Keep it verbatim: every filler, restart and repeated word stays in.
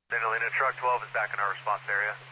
Lena, Lena, truck twelve is back in our response area.